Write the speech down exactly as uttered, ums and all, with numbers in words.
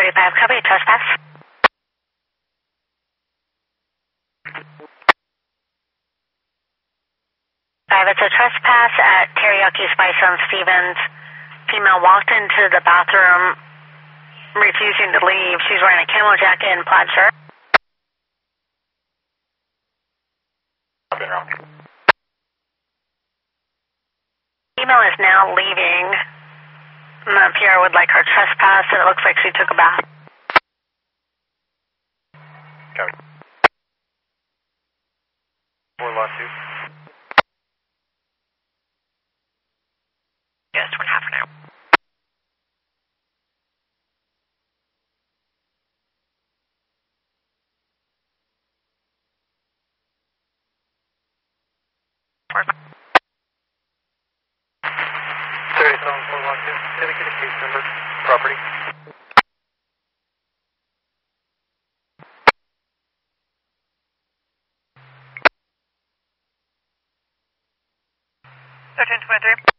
forty-five, copy, trespass. Five, it's a trespass at Teriyaki Spice on Stevens. Female walked into the bathroom, refusing to leave. She's wearing a camo jacket and plaid shirt. Female is now leaving. The Pierre would like her trespass, and it looks like she took a bath. Copy. Four lot two. Yes, one half an hour. thirty-seven, four lot two. Dedicated case number, property. thirteen twenty-three.